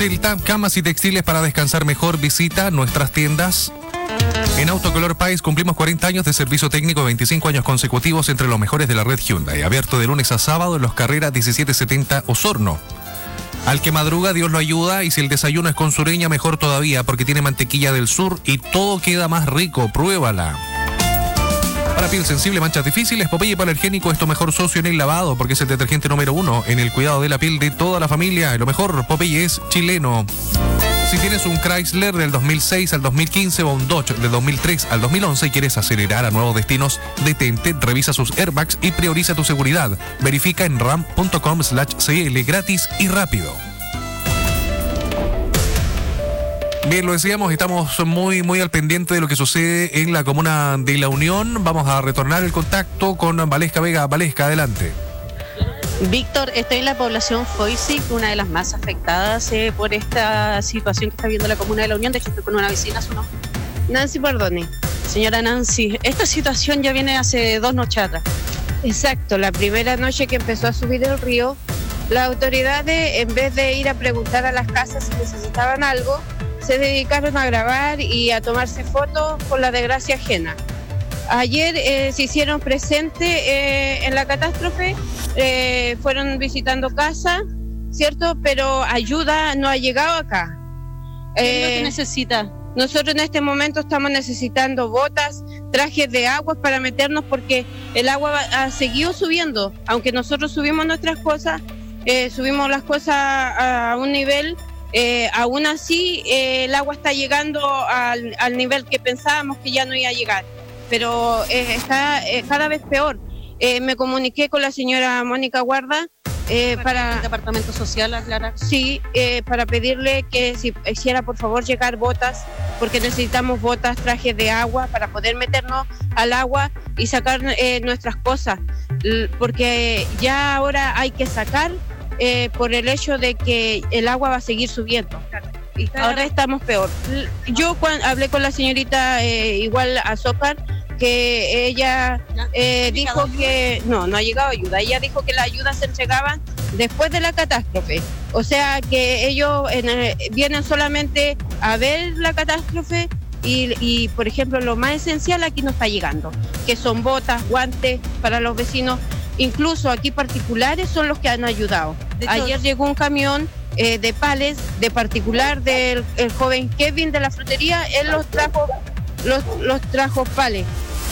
Celta, camas y textiles para descansar mejor. Visita nuestras tiendas. En Autocolor País cumplimos 40 años de servicio técnico, 25 años consecutivos entre los mejores de la red Hyundai. Abierto de lunes a sábado en Los Carreras 1770 Osorno. Al que madruga, Dios lo ayuda, y si el desayuno es con sureña, mejor todavía, porque tiene mantequilla del sur y todo queda más rico. Pruébala. Para piel sensible, manchas difíciles, Popeye Hipoalergénico es tu mejor socio en el lavado, porque es el detergente número 1 en el cuidado de la piel de toda la familia. Y lo mejor, Popeye es chileno. Si tienes un Chrysler del 2006 al 2015 o un Dodge del 2003 al 2011 y quieres acelerar a nuevos destinos, detente, revisa sus airbags y prioriza tu seguridad. Verifica en ram.com/cl, gratis y rápido. Bien, lo decíamos, estamos muy al pendiente de lo que sucede en la comuna de La Unión. Vamos a retornar el contacto con Valesca Vega. Valesca, adelante. Víctor, estoy en la población Foisic, una de las más afectadas por esta situación que está viviendo la comuna de La Unión. De hecho, estoy con una vecina, su nombre. Nancy Bordoni. Señora Nancy, esta situación ya viene hace 2 noches atrás. Exacto, la primera noche que empezó a subir el río, las autoridades, en vez de ir a preguntar a las casas si necesitaban algo, se dedicaron a grabar y a tomarse fotos por la desgracia ajena. Ayer se hicieron presentes en la catástrofe, fueron visitando casas, ¿cierto? Pero ayuda no ha llegado acá. ¿Qué es lo que necesita? Nosotros en este momento estamos necesitando botas, trajes de agua para meternos, porque el agua ha seguido subiendo. Aunque nosotros subimos nuestras cosas, subimos las cosas a un nivel, aún así el agua está llegando al nivel que pensábamos que ya no iba a llegar. Pero está cada vez peor. Me comuniqué con la señora Mónica Guarda para el departamento social, aclarar. Sí, para pedirle que si hiciera por favor llegar botas, porque necesitamos botas, trajes de agua para poder meternos al agua y sacar nuestras cosas, porque ya ahora hay que sacar por el hecho de que el agua va a seguir subiendo. Y ahora estamos peor. Yo hablé con la señorita igual Azócar, que ella dijo que no ha llegado ayuda. Ella dijo que las ayudas se entregaban después de la catástrofe. O sea que ellos vienen solamente a ver la catástrofe y, por ejemplo, lo más esencial aquí no está llegando, que son botas, guantes para los vecinos. Incluso aquí particulares son los que han ayudado. Ayer llegó un camión de pales de particular del joven Kevin de la frutería. Él los trajo pales.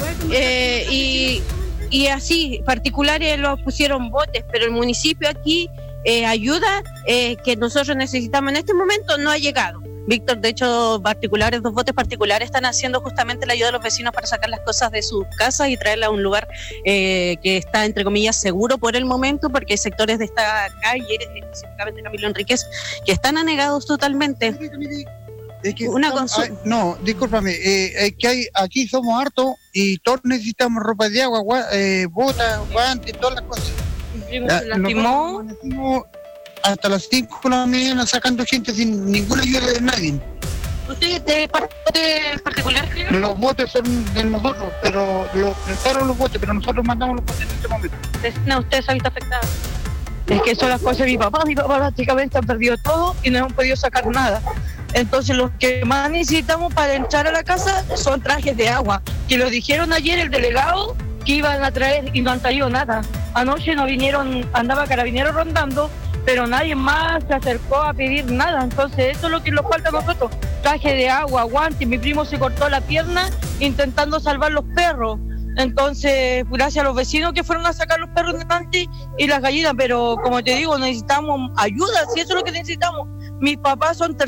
Y así, particulares los pusieron botes, pero el municipio aquí ayuda que nosotros necesitamos en este momento no ha llegado. Víctor, de hecho, 2 botes particulares están haciendo justamente la ayuda de los vecinos para sacar las cosas de sus casas y traerlas a un lugar que está, entre comillas, seguro por el momento, porque hay sectores de esta calle, específicamente Camilo Enríquez, que están anegados totalmente. Es que una consulta. No, discúlpame, es que aquí somos hartos y todos necesitamos ropa de agua, botas, guantes, todas las cosas. Se lastimó. Hasta las 5 de la mañana sacando gente sin ninguna ayuda de nadie. ¿Usted de botes particulares? Los botes son de nosotros, pero los prestaron los botes, pero nosotros mandamos los botes en este momento. No, usted se ha visto afectado. Es que son las cosas de mi papá prácticamente han perdido todo y no hemos podido sacar nada. Entonces lo que más necesitamos para entrar a la casa son trajes de agua, que lo dijeron ayer el delegado que iban a traer y no han traído nada. Anoche no vinieron, andaba Carabineros rondando, pero nadie más se acercó a pedir nada. Entonces eso es lo que nos falta a nosotros, traje de agua, guantes. Mi primo se cortó la pierna intentando salvar los perros. Entonces, gracias a los vecinos que fueron a sacar los perros delante y las gallinas, pero como te digo, necesitamos ayuda, si eso es lo que necesitamos. Mis papás son